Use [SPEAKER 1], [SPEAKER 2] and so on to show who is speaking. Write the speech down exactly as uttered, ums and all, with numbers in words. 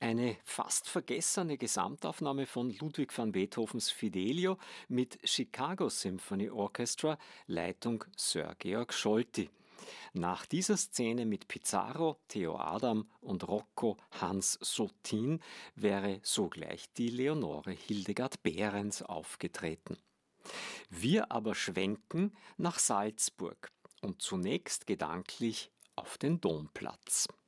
[SPEAKER 1] Eine fast vergessene Gesamtaufnahme von Ludwig van Beethovens Fidelio mit Chicago Symphony Orchestra, Leitung Sir Georg Scholti. Nach dieser Szene mit Pizarro, Theo Adam und Rocco Hans Sotin wäre sogleich die Leonore Hildegard Behrens aufgetreten. Wir aber schwenken nach Salzburg und zunächst gedanklich auf den Domplatz.